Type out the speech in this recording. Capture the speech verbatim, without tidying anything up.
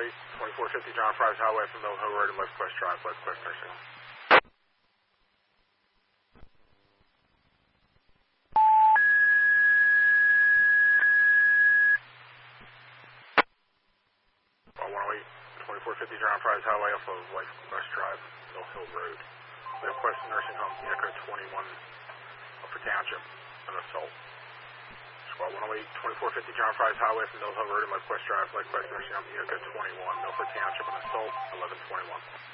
eight, twenty-four fifty John Fries Highway from Mill Hill Road to Left Quest Drive, Left Quest Nursing Home. one oh eight, twenty-four fifty John Fries Highway off of Left Quest Drive, Mill Hill Road. Left Quest Nursing Home, Echo twenty-one, Upper Township, an assault. Squad one oh eight, twenty-four fifty John Fries Highway from Mill Hill Road to Left Quest Drive, Left Quest Nursing Home, Echo twenty-one, Milford Township, an assault, eleven twenty-one.